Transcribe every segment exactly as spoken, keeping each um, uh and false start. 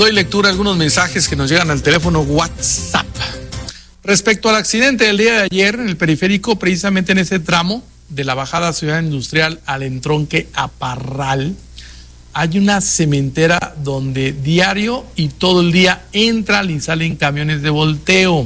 doy lectura a algunos mensajes que nos llegan al teléfono WhatsApp. Respecto al accidente del día de ayer en el periférico, precisamente en ese tramo de la bajada Ciudad Industrial al entronque a Parral, hay una cementera donde diario y todo el día entran y salen camiones de volteo.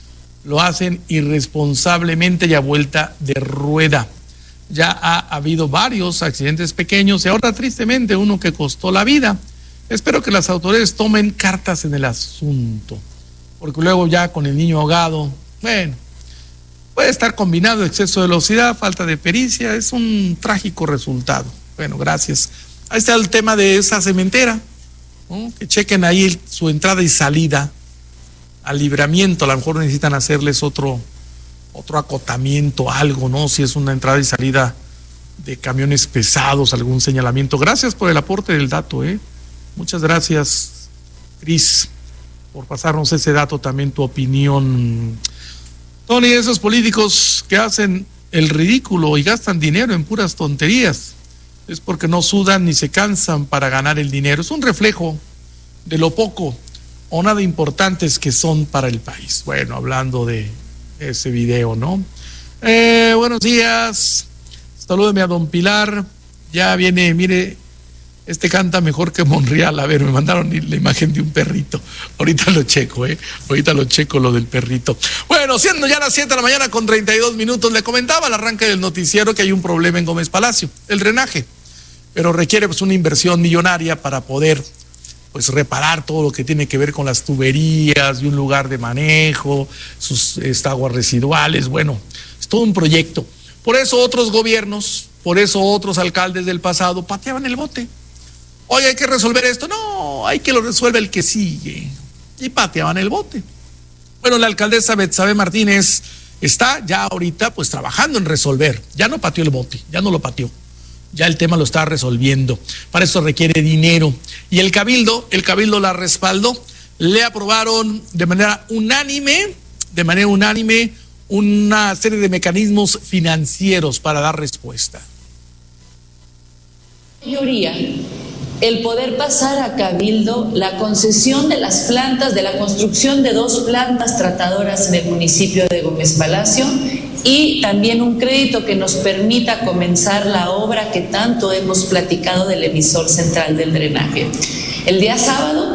Lo hacen irresponsablemente y a vuelta de rueda. Ya ha habido varios accidentes pequeños y ahora tristemente uno que costó la vida. Espero que las autoridades tomen cartas en el asunto, porque luego ya con el niño ahogado, bueno, puede estar combinado exceso de velocidad, falta de pericia, es un trágico resultado. Bueno, gracias. Ahí está el tema de esa cementera, ¿no? Que chequen ahí el, su entrada y salida al libramiento, a lo mejor necesitan hacerles otro, otro acotamiento, algo, ¿no? Si es una entrada y salida de camiones pesados, algún señalamiento. Gracias por el aporte del dato, ¿eh? Muchas gracias, Cris, por pasarnos ese dato, también tu opinión. Tony, esos políticos que hacen el ridículo y gastan dinero en puras tonterías, es porque no sudan ni se cansan para ganar el dinero. Es un reflejo de lo poco o nada importantes que son para el país. Bueno, hablando de ese video, ¿no? Eh, buenos días, salúdeme a don Pilar, ya viene, mire, este canta mejor que Monreal. A ver, me mandaron la imagen de un perrito. Ahorita lo checo, ¿eh? Ahorita lo checo lo del perrito. Bueno, siendo ya las siete de la mañana con treinta y dos minutos, le comentaba al arranque del noticiero que hay un problema en Gómez Palacio, el drenaje. Pero requiere pues una inversión millonaria para poder pues reparar todo lo que tiene que ver con las tuberías y un lugar de manejo, sus este, aguas residuales. Bueno, es todo un proyecto. Por eso otros gobiernos, por eso otros alcaldes del pasado pateaban el bote. Oye, hay que resolver esto. No, hay que lo resuelve el que sigue. Y pateaban el bote. Bueno, la alcaldesa Betsabe Martínez está ya ahorita pues trabajando en resolver. Ya no pateó el bote, ya no lo pateó. Ya el tema lo está resolviendo. Para eso requiere dinero. Y el Cabildo, el Cabildo la respaldó. Le aprobaron de manera unánime, de manera unánime, una serie de mecanismos financieros para dar respuesta. Mayoría, el poder pasar a Cabildo la concesión de las plantas, de la construcción de dos plantas tratadoras en el municipio de Gómez Palacio y también un crédito que nos permita comenzar la obra que tanto hemos platicado del emisor central del drenaje. El día sábado